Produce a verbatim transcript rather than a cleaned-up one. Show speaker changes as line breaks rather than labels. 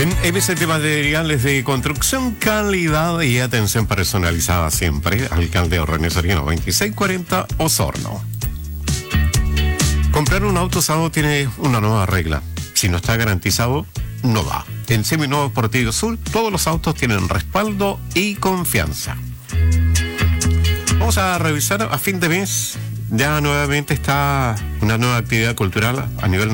En M C T Materiales de Construcción, calidad y atención personalizada siempre. Alcalde René Soriano, veintiséis cuarenta, Osorno. Comprar un auto usado tiene una nueva regla. Si no está garantizado, no va. En Seminuevos Portillo Sur, todos los autos tienen respaldo y confianza. Vamos a revisar a fin de mes. Ya nuevamente está una nueva actividad cultural a nivel